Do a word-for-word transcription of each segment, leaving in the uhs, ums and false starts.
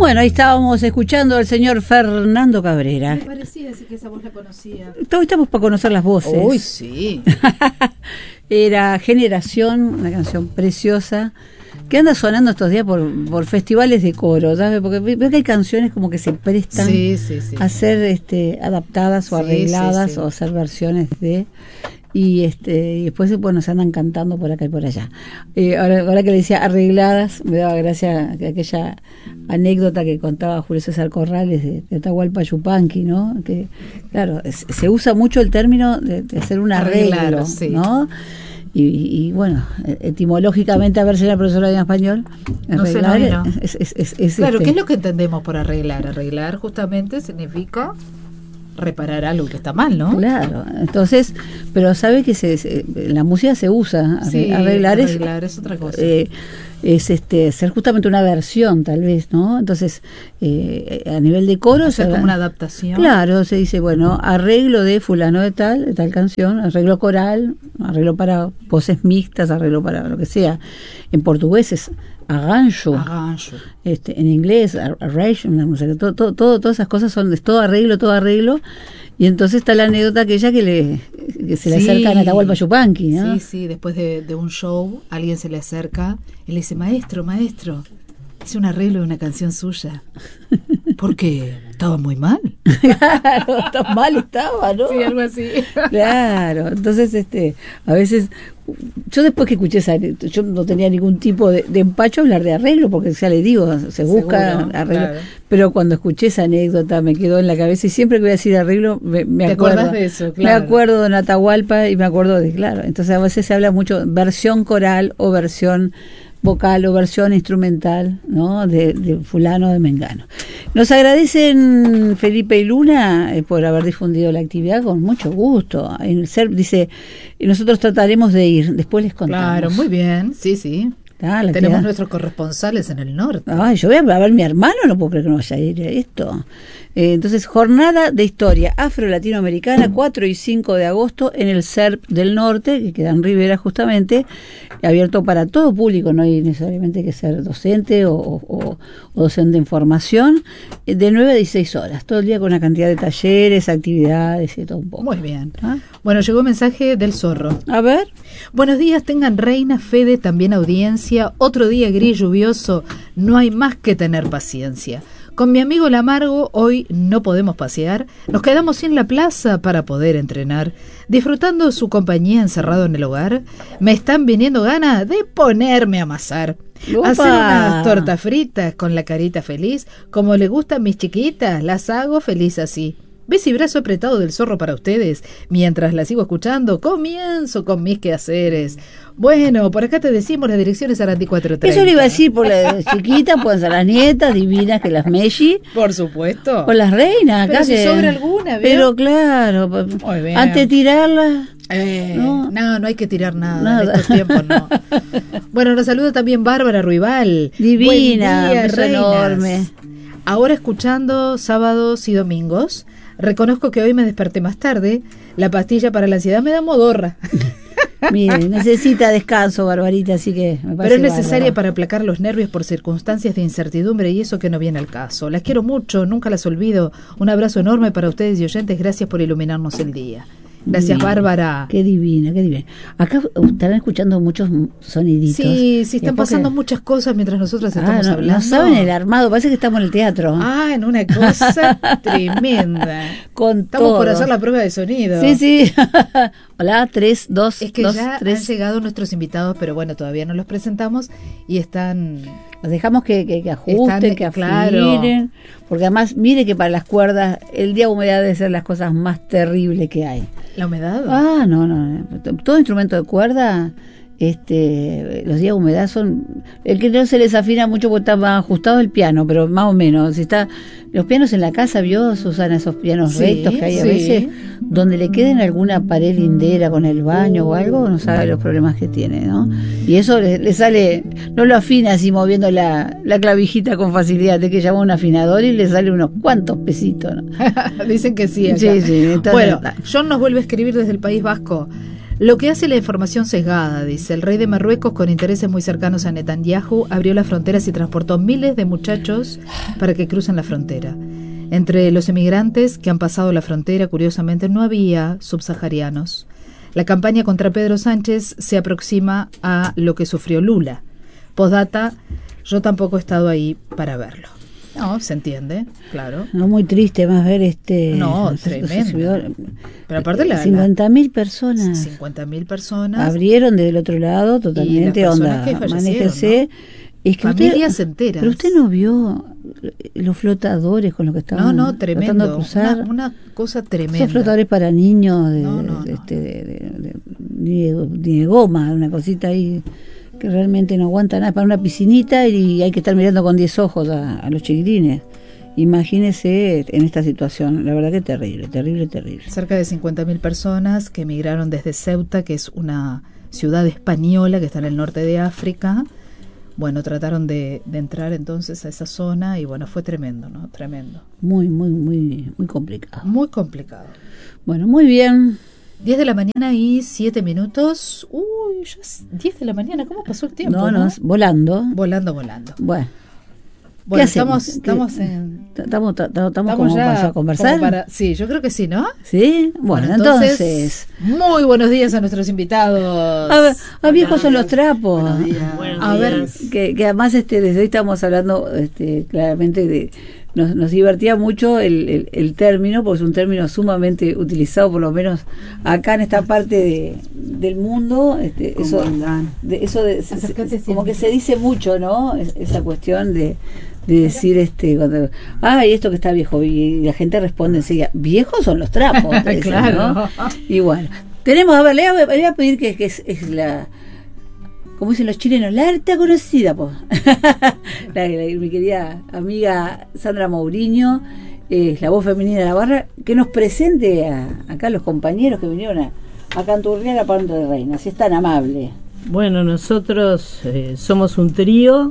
Bueno, ahí estábamos escuchando al señor Fernando Cabrera. Me parecía así que esa voz la conocía. Hoy estamos para conocer las voces. Uy, sí. Era Generación, una canción preciosa que anda sonando estos días por, por festivales de coro, ¿sabes? Porque veo que hay canciones como que se prestan sí, sí, sí. a ser este, adaptadas o sí, arregladas sí, sí. o hacer versiones de... Y este y después bueno se andan cantando por acá y por allá. Eh, ahora, ahora que le decía arregladas, me daba gracia que aquella anécdota que contaba Julio César Corrales de, de Atahualpa Yupanqui, ¿no? Que claro, es, se usa mucho el término de, de hacer un arreglo, Arreglar, sí. ¿no? Y, y, y bueno, etimológicamente, a ver si la profesora de español, arreglar no sé, no, no. Es, es, es, es claro, este, ¿qué es lo que entendemos por arreglar? Arreglar justamente significa reparar algo que está mal, ¿no? Claro, entonces, pero sabe que se, se, la música se usa, sí, arreglar, arreglar es, es otra cosa. Eh, es este ser justamente una versión, tal vez, ¿no? Entonces, eh, a nivel de coro... Hacer se, como una adaptación. Claro, se dice, bueno, arreglo de fulano de tal, de tal canción, arreglo coral, arreglo para voces mixtas, arreglo para lo que sea. En portugués es arranjo, arranjo. Este, en inglés, arrangement, o sea, todo, todo, todo, todas esas cosas son, es todo arreglo, todo arreglo. Y entonces está la anécdota aquella que le que se le sí, acerca a Atahualpa Yupanqui, ¿no? Sí, sí, después de, de un show, alguien se le acerca y le dice, maestro, maestro, hice un arreglo de una canción suya. Porque estaba muy mal. Claro, tan mal estaba, ¿no? Sí, algo así. Claro, entonces este, a veces, yo después que escuché esa, yo no tenía ningún tipo de, de empacho a hablar de arreglo, porque ya le digo, se busca Seguro, arreglo, claro. Pero cuando escuché esa anécdota me quedó en la cabeza y siempre que voy a decir arreglo me, me ¿Te acuerdo. acuerdas de eso? Claro. Me acuerdo de Atahualpa y me acuerdo de, claro, entonces a veces se habla mucho versión coral o versión vocal o versión instrumental, ¿no? De, de fulano, de mengano. Nos agradecen Felipe y Luna eh, por haber difundido la actividad con mucho gusto. En el C E R P dice, nosotros trataremos de ir, después les contamos. Claro, muy bien, sí, sí. Ah, Tenemos actividad. nuestros corresponsales en el norte. Ay, yo voy a ver a mi hermano, no puedo creer que no vaya a ir a esto. Eh, entonces, jornada de historia afro-latinoamericana, cuatro y cinco de agosto en el C E R P del Norte, que queda en Rivera justamente, abierto para todo público, no hay necesariamente que ser docente o, o, o docente en formación, de nueve a dieciséis horas, todo el día con una cantidad de talleres, actividades y todo un poco. Muy bien. ¿Ah? Bueno, llegó mensaje del Zorro. A ver. Buenos días, tengan Reina, Fede, también audiencia. Otro día gris lluvioso, no hay más que tener paciencia. Con mi amigo Lamargo hoy no podemos pasear, nos quedamos en la plaza para poder entrenar. Disfrutando su compañía encerrado en el hogar, me están viniendo ganas de ponerme a amasar. ¡Opa! Hacer unas tortas fritas con la carita feliz, como le gustan mis chiquitas, las hago feliz así. ¿Ves y brazo apretado del Zorro para ustedes? Mientras la sigo escuchando, comienzo con mis quehaceres. Bueno, por acá te decimos las direcciones Arandí cuatrocientos treinta. Eso le iba a decir por las chiquitas, pueden ser las nietas divinas que las Meji. Por supuesto. O las reinas. Pero acá si que, sobra alguna, ¿veo? Pero claro, Muy bien. antes de tirarlas. Eh, no. no, no hay que tirar nada, nada. En estos tiempos, no. Bueno, nos saluda también Bárbara Ruibal. Divina, Buen día, beso reinas. enorme. Ahora escuchando sábados y domingos. Reconozco que hoy me desperté más tarde. La pastilla para la ansiedad me da modorra. Mire, necesita descanso, Barbarita, así que me parece Pero es necesaria bárbaro. para aplacar los nervios por circunstancias de incertidumbre y eso que no viene al caso. Las quiero mucho, nunca las olvido. Un abrazo enorme para ustedes y oyentes. Gracias por iluminarnos el día. Gracias, Divina. Bárbara. Qué divina, qué divina. Acá estarán escuchando muchos soniditos. Sí, sí, están Después pasando que... muchas cosas mientras nosotros Ah, estamos no, hablando. no saben el armado, parece que estamos en el teatro. Ah, en una cosa tremenda. Con Estamos todo. por hacer la prueba de sonido. Sí, sí. Hola, tres, dos, Es que dos, ya tres. han llegado nuestros invitados, pero bueno, todavía no los presentamos y están... Los dejamos que, que, que ajusten, Están, que afinen, claro. porque además, mire que para las cuerdas, el día de humedad debe ser las cosas más terribles que hay. ¿La humedad? Ah, no, no, todo instrumento de cuerda, este, los días de humedad son, el que no se les afina mucho porque está más ajustado el piano, pero más o menos, si está, los pianos en la casa, vio, se usan esos pianos Sí, rectos que hay a sí. veces, donde le queden alguna pared lindera con el baño o algo, no sabe los problemas que tiene, ¿no? Y eso le, le sale, no lo afina así moviendo la, la clavijita con facilidad, de que llama a un afinador y le sale unos cuantos pesitos, ¿no? Dicen que sí. Acá. Sí, sí. Entonces, bueno, John nos vuelve a escribir desde el País Vasco. Lo que hace la información sesgada, dice, el rey de Marruecos, con intereses muy cercanos a Netanyahu, abrió las fronteras y transportó miles de muchachos para que crucen la frontera. Entre los emigrantes que han pasado la frontera, curiosamente, no había subsaharianos. La campaña contra Pedro Sánchez se aproxima a lo que sufrió Lula. Postdata, yo tampoco he estado ahí para verlo. No, se entiende, claro. No, muy triste más ver este... No, tremendo. Pero aparte la... cincuenta mil personas. cincuenta mil personas. Abrieron desde el otro lado totalmente, onda, manéjese. ¿No? Es que familias usted, enteras. Pero usted no vio los flotadores con los que estaban no, no, tremendo, tratando de cruzar. Una, una cosa tremenda. Son flotadores para niños de, no, no, de, no. Este, de, de, de, ni, de, ni de goma, una cosita ahí que realmente no aguanta nada, para una piscinita y hay que estar mirando con diez ojos a, a los chiquilines. Imagínese en esta situación, la verdad que terrible, terrible, terrible. Cerca de cincuenta mil personas que emigraron desde Ceuta, que es una ciudad española que está en el norte de África. Bueno, trataron de, de entrar entonces a esa zona y bueno, fue tremendo, ¿no? Tremendo. Muy, muy, muy, muy complicado. Muy complicado. Bueno, muy bien. diez de la mañana y siete minutos. Uy, ya es diez de la mañana. ¿Cómo pasó el tiempo? No, no, no, volando. Volando, volando. Bueno. Bueno, ¿Qué estamos, hacemos? estamos en... ¿Estamos, estamos, estamos como ya para conversar? Como para, sí, yo creo que sí, ¿no? Sí, bueno, bueno entonces, entonces... Muy buenos días a nuestros invitados. A, ver, a viejos son los trapos. Buenos días. Buenos a días. ver, que, que además este, desde hoy estamos hablando este, claramente de... Nos, nos divertía mucho el, el, el término, porque es un término sumamente utilizado, por lo menos acá en esta parte de, del mundo. Este, eso, de, eso de, se, como que se dice mucho, ¿no? Es, esa cuestión de, de decir, este cuando, ah, y esto que está viejo, y la gente responde enseguida, viejos son los trapos. Dicen, claro. ¿no? Y bueno, tenemos, a ver, le voy a, le voy a pedir que, que es, es la... como dicen los chilenos, la harta conocida, po. la, la, mi querida amiga Sandra Mourinho, eh, la voz femenina de la barra, que nos presente a, acá a los compañeros que vinieron a, a canturrear a Pando de Reina, si es tan amable. Bueno, nosotros eh, somos un trío.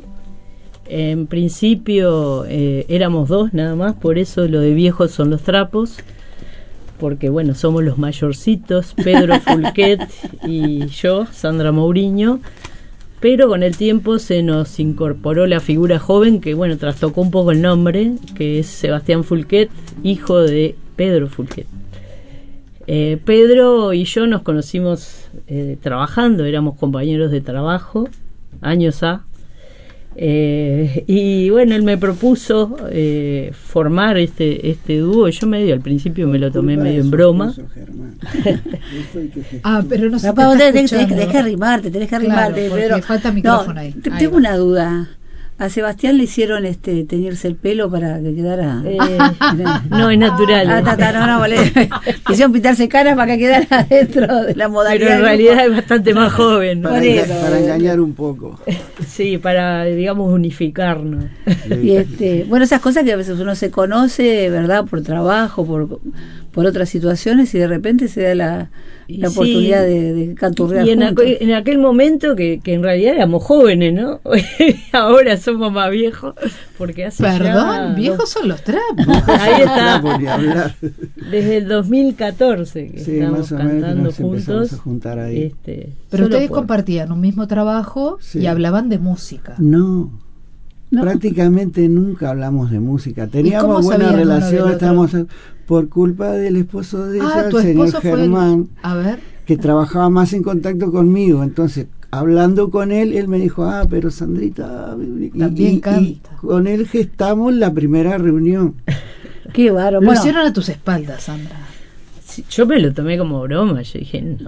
En principio eh, éramos dos nada más, por eso lo de viejos son los trapos. Porque bueno, somos los mayorcitos, Pedro Fulquet y yo, Sandra Mourinho, pero con el tiempo se nos incorporó la figura joven que bueno, trastocó un poco el nombre, que es Sebastián Fulquet, hijo de Pedro Fulquet. Eh, Pedro y yo nos conocimos eh, trabajando, éramos compañeros de trabajo, años A. Eh, y bueno, él me propuso eh, formar este este dúo. Yo medio al principio me lo tomé medio en broma. Ah, pero no se no, te tenés, tenés, tenés que arrimarte, tenés que arrimarte. Claro, pero falta micrófono no, ahí. Te, ahí tengo va. una duda. A Sebastián le hicieron este teñirse el pelo para que quedara eh, no es natural. Ah, ta, ta, no, no, vale. Hicieron pintarse caras para que quedara dentro de la modalidad. Pero en realidad es bastante más joven. Para, enga- para engañar un poco. Sí, para, digamos, unificarnos. Y este, bueno, esas cosas que a veces uno se conoce, ¿verdad? Por trabajo, por, por otras situaciones, y de repente se da la, la sí, oportunidad de, de canturrear y en juntos. aquel, en aquel momento que, que en realidad éramos jóvenes, ¿no? Ahora somos más viejos, porque hace Perdón, ya viejos dos... son los trapos. Ahí está. Ni hablar. Desde el dos mil catorce que Sí, estamos más o menos cantando nos empezamos juntos. a juntar ahí. Este, Pero solo ustedes por- compartían un mismo trabajo Sí. y hablaban de música. No, No. prácticamente nunca hablamos de música. cómo Teníamos buena sabían uno del relación, otro? estábamos por culpa del esposo de ella, Ah, tu el señor esposo fue el- Germán, A ver. que trabajaba más en contacto conmigo. Entonces, hablando con él, él me dijo, ah, pero Sandrita... Y, También y- y canta. con él gestamos la primera reunión. Qué bárbaro. Lo Bueno, hicieron a tus espaldas, Sandra. Sí, yo me lo tomé como broma, yo dije, no,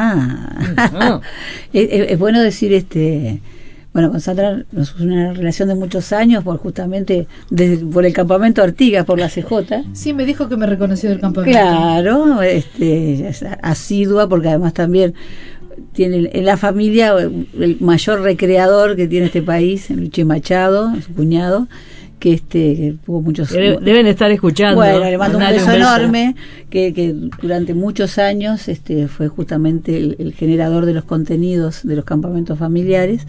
ah. no. es, es- es bueno decir, este bueno, con Sandra nos es una relación de muchos años, por justamente desde, por el campamento Artigas, por la C J. Sí, me dijo que me reconoció del campamento. Claro, este, es asidua, porque además también tiene en la familia el mayor recreador que tiene este país, Luchi Machado, su cuñado, que este que tuvo muchos Debe- deben estar escuchando. bueno, le mando un Mandale beso enorme, que, que durante muchos años este fue justamente el, el generador de los contenidos de los campamentos familiares.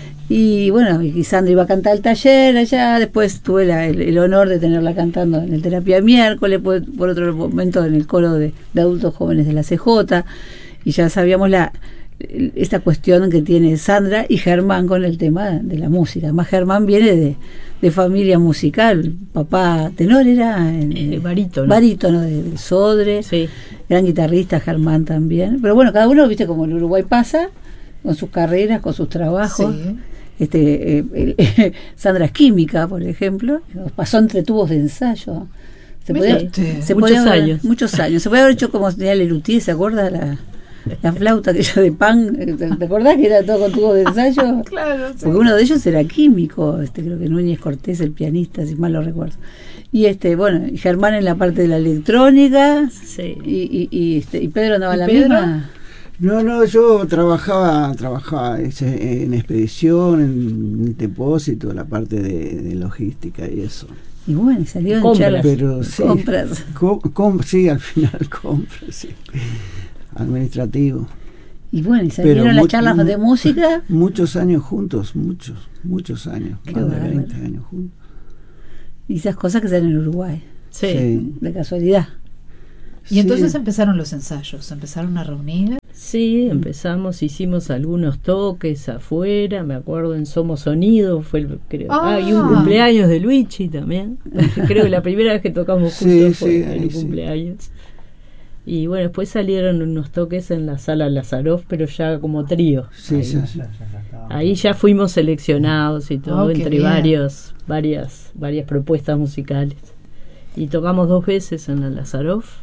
Y bueno, y Sandra iba a cantar el taller allá, después tuve la, el, el honor de tenerla cantando en el Terapia Miércoles, por, por otro momento en el coro de, de adultos jóvenes de la C J. y ya sabíamos la esta cuestión que tiene Sandra y Germán con el tema de la música. Además Germán viene de, de familia musical, papá tenor era eh, barítono, barítono de, de Sodre, sí. Gran guitarrista Germán también, pero bueno, cada uno, viste, como el Uruguay pasa, con sus carreras, con sus trabajos. Sí. Este, eh, eh, Sandra es química, por ejemplo, pasó entre tubos de ensayo. Se podía, sí. se muchos podía haber, años. Muchos años. Se podía haber hecho como tenía Lelutier, ¿se acuerda? La, la flauta aquella de pan, ¿te, te acordás que era todo con tubos de ensayo? Claro, sí. Porque uno de ellos era químico, este, creo que Núñez Cortés, el pianista, si mal lo recuerdo. Y este, bueno, y Germán en la parte de la electrónica, sí. y, y, y, este, y Pedro andaba ¿Y en la Pedro? misma. No, no, yo trabajaba trabajaba ese, en expedición, en depósito, la parte de, de logística y eso. Y bueno, y salió en Compras. charlas. Pero sí, Compras. com- com- sí, al final compras, sí. Administrativo. Y bueno, y salieron Pero las mu- charlas mu- de música. Muchos años juntos, muchos, muchos años, Qué más de bárbaro. veinte años juntos. Y esas cosas que se dan en Uruguay, Sí. Sí. de casualidad. Y entonces Sí. empezaron los ensayos, empezaron a reunir. Sí, empezamos, hicimos algunos toques afuera, me acuerdo en Somos Sonido, fue el, creo. Ah, Ah. y un cumpleaños de Luigi también. Creo que la primera vez que tocamos Sí, juntos fue sí, en ahí el sí. cumpleaños. Y bueno, después salieron unos toques en la sala Lazaroff, pero ya como trío. Sí, ahí, sí, sí. ahí ya fuimos seleccionados y todo, Oh, qué entre bien. varios, varias, varias propuestas musicales. Y tocamos dos veces en la Lazaroff.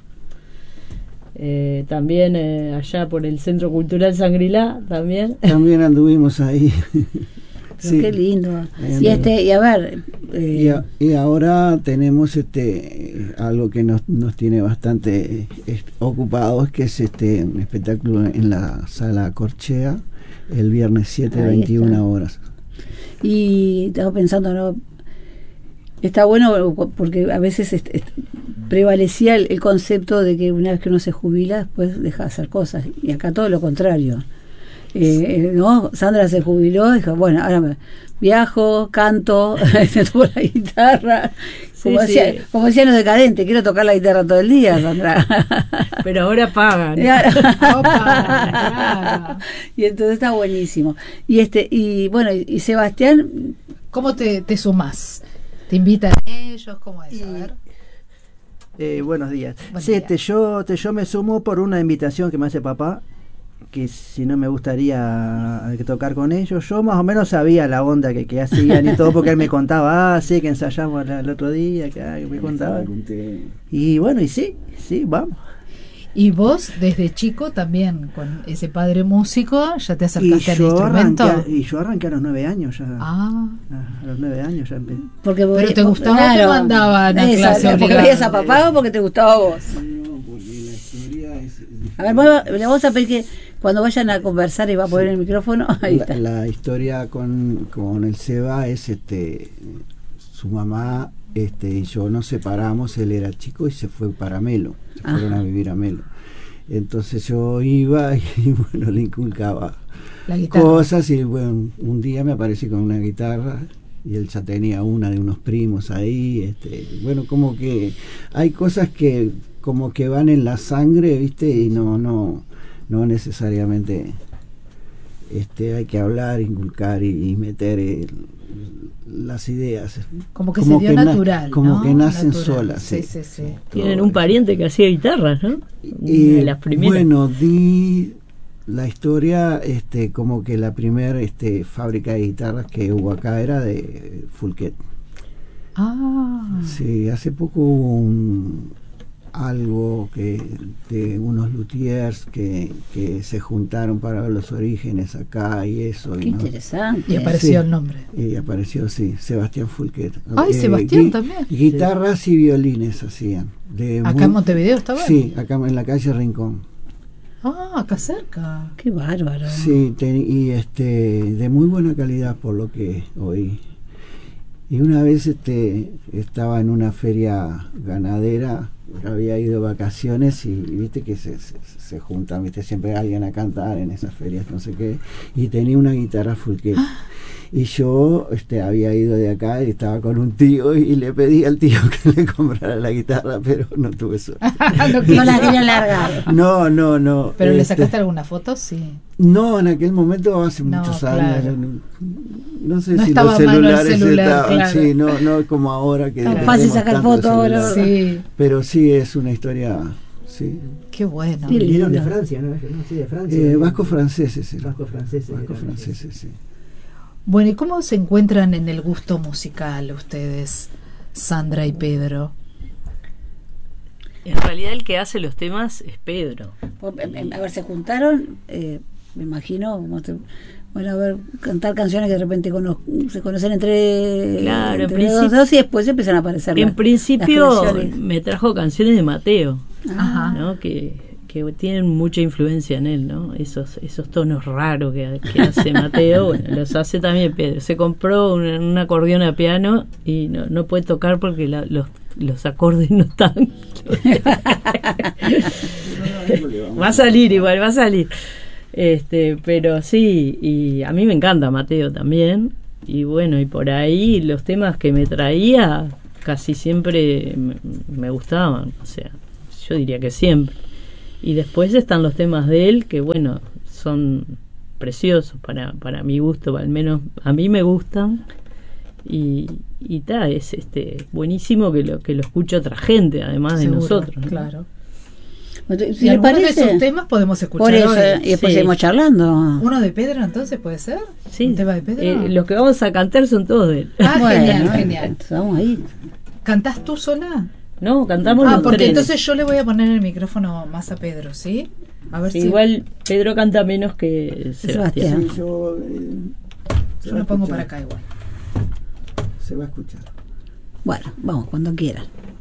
Eh, también eh, allá por el Centro Cultural Shangri-La también. También anduvimos ahí. Pero qué lindo. Bien, Y este, y a ver, Y, eh, a- y ahora tenemos este eh, algo que nos, nos tiene bastante eh, est- ocupados, que es este un espectáculo en la sala Corchea el viernes siete, Ahí veintiuna está. horas. y estaba pensando, ¿no? Está bueno porque a veces est- est- prevalecía el, el concepto de que una vez que uno se jubila, después deja de hacer cosas. Y acá todo lo contrario. Eh, ¿no? Sandra se jubiló, dijo, bueno, ahora me viajo, canto, toco la guitarra. Sí, Como, sí. decía, como decían los decadentes, quiero tocar la guitarra todo el día, Sandra. Pero ahora pagan. Opa, claro. Y entonces está buenísimo. Y este, y bueno, y, y Sebastián, ¿Cómo te, te sumás? ¿Te invitan ellos? ¿Cómo es? A ver. Eh, buenos días. Buen sí, día. Este, yo, te, yo me sumo por una invitación que me hace papá, que si no me gustaría eh, tocar con ellos. Yo más o menos sabía la onda que, que hacían y todo, porque él me contaba, ah, sí, que ensayamos la- el otro día, que, ah, que me contaba. Y bueno, y sí, sí, vamos. Y vos, desde chico, también, con ese padre músico, ya te Y acercaste al yo, instrumento. arranqué, y yo arranqué a los nueve años ya. Ah, A los nueve años ya empecé. porque vos- Pero te vos- gustaba o te mandaban a Esa, clase ¿porque obligada? veías a papá o porque te gustaba a vos? A ver, vamos- le vamos a pedir que cuando vayan a conversar y va a poner el micrófono, ahí La, está. la historia con, con el Seba es este su mamá este y yo nos separamos, él era chico y se fue para Melo, se Ajá. fueron a vivir a Melo. Entonces yo iba y bueno, le inculcaba la guitarra. cosas y bueno, un día me aparecí con una guitarra y él ya tenía una de unos primos ahí, este, bueno, como que hay cosas que como que van en la sangre, ¿viste? Y no no no necesariamente este hay que hablar, inculcar y, y meter el- las ideas. Como que se dio na- natural, como ¿no? que nacen Natural. solas. Sí, sí, sí. Tienen Todo un eso. pariente que hacía guitarras, ¿no? Y, Una de las primeras. bueno, di la historia, este, como que la primera este, fábrica de guitarras que hubo acá era de Fulquet. Ah, Sí, hace poco hubo un, algo que de unos luthiers que, que se juntaron para ver los orígenes acá y eso. Qué y, ¿no? interesante. y apareció Sí. el nombre. Y apareció, sí, Sebastián Fulquet. Ay, Sebastián también. Guitarras y violines hacían. De Acá muy- en Montevideo estaba. Sí, acá en la calle Rincón. Ah, acá cerca. Qué bárbaro. Sí, te- y este de muy buena calidad por lo que oí. Y una vez este estaba en una feria ganadera había ido de vacaciones y, y viste que se, se, se juntan, viste, siempre alguien a cantar en esas ferias, no sé qué, y tenía una guitarra Fulquet. Y yo este, había ido de acá y estaba con un tío y le pedí al tío que le comprara la guitarra, pero no tuve suerte. no, No la quería largar. No, no, no. ¿Pero le este, sacaste alguna foto? Sí. No, en aquel momento, hace No, muchos claro. años, no, no sé No si estaba los a mano el celulares celular, estaban, claro. sí, no, no como ahora que Tan tenemos fácil sacar tanto fotos ahora, celular. Sí. Pero sí es una historia, sí. Qué bueno. Sí. Vinieron de lindo. Francia, ¿no? No, sí, de Francia. Eh, vascos franceses, era. Vascos franceses. Vascos eran, franceses, sí. Bueno, ¿y cómo se encuentran en el gusto musical ustedes, Sandra y Pedro? En realidad el que hace los temas es Pedro. A ver, se juntaron, eh, me imagino, como te- bueno, a ver, cantar canciones que de repente cono- se conocen entre, Claro, en entre principio- los dos y después empiezan a aparecer En las- principio las canciones. me trajo canciones de Mateo, Ajá. ¿no? que, que tienen mucha influencia en él, ¿no? Esos esos tonos raros que, que hace Mateo, bueno, los hace también Pedro. Se compró un, un acordeón a piano y no, no puede tocar porque la- los, los acordes no están. Va a salir igual, va a salir. Este, pero sí, y a mí me encanta Mateo también. Y bueno, y por ahí los temas que me traía casi siempre me, me gustaban, o sea, yo diría que siempre. Y después están los temas de él que bueno, son preciosos para, para mi gusto, al menos a mí me gustan. Y, y ta, es este buenísimo que lo que lo escuche otra gente además de Seguro, nosotros, ¿no? claro. Si ¿Y le algunos de parece, sus temas podemos escuchar por eso, hoy? y después Sí. seguimos charlando. ¿Uno de Pedro entonces puede ser? Sí, ¿Un tema de Pedro? eh, los que vamos a cantar son todos de él. Ah, Bueno, genial, genial. Vamos ahí. ¿Cantás tú sola? No, cantamos Ah, los porque tres. entonces yo le voy a poner el micrófono más a Pedro, ¿sí? A ver Sí, si... igual Pedro canta menos que Sebastián. Sebastián. Sí, yo, eh, se Yo va lo a pongo escuchar. para acá igual. Se va a escuchar. Bueno, vamos, cuando quieran.